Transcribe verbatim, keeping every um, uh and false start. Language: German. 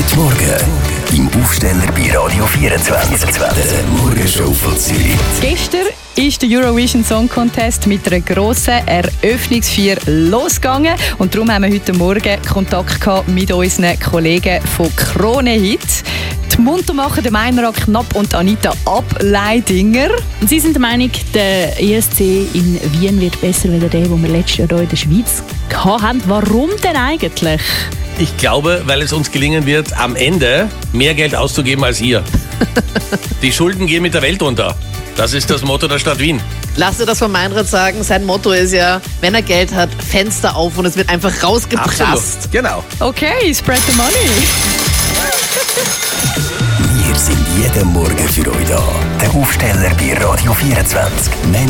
Heute Morgen im Aufsteller bei Radio vierundzwanzig. Der Morgenshow von Zürich. Gestern ist der Eurovision Song Contest mit einer grossen Eröffnungsfeier losgegangen. Und darum haben wir heute Morgen Kontakt gehabt mit unseren Kollegen von Krone Hit. Die Muntermacher, der Meinrad Knapp und Anita Ableidinger. Und Sie sind der Meinung, der E S C in Wien wird besser als der, den wir letztes Jahr hier in der Schweiz hatten. Warum denn eigentlich? Ich glaube, weil es uns gelingen wird, am Ende mehr Geld auszugeben als hier. Die Schulden gehen mit der Welt unter. Das ist das Motto der Stadt Wien. Lass dir das von Meinrad sagen. Sein Motto ist ja, wenn er Geld hat, Fenster auf und es wird einfach rausgeprasst. Absolut. Genau. Okay, spread the money. Wir sind jeden Morgen für euch da. Der Aufsteller bei Radio vierundzwanzig.